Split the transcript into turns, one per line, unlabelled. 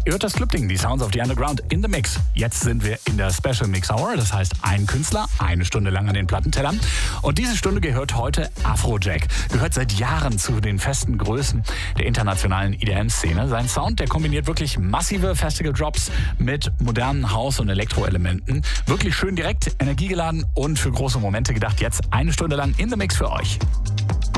Ihr hört das Club-Ding, die Sounds of the Underground in the Mix. Jetzt sind wir in der Special Mix Hour, das heißt ein Künstler, eine Stunde lang an den Plattentellern. Und diese Stunde gehört heute Afrojack. Gehört seit Jahren zu den festen Größen der internationalen EDM-Szene. Sein Sound, der kombiniert wirklich massive Festival-Drops mit modernen House- und Elektro-Elementen. Wirklich schön direkt, energiegeladen und für große Momente gedacht. Jetzt eine Stunde lang in the Mix für euch.